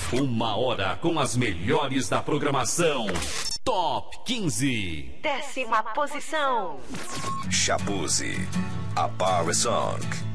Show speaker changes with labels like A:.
A: Uma hora com as melhores da programação. Top 15.
B: 10ª posição.
C: Shaboozey, a Power Song.